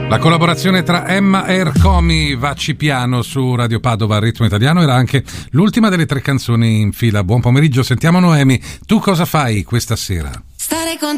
La collaborazione tra Emma e Ercomi, Vacci piano su Radio Padova al ritmo italiano, era anche l'ultima delle 3 canzoni in fila. Buon pomeriggio, sentiamo Noemi. Tu cosa fai questa sera? Stare con